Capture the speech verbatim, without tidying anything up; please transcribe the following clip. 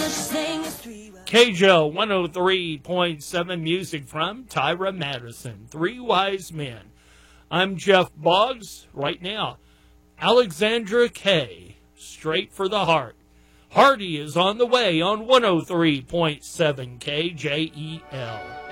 K J O one oh three point seven, music from Tyra Madison, Three Wise Men. I'm Jeff Boggs. Right now, Alexandra Kay, Straight for the Heart. Hardy is on the way on one oh three point seven K J E L.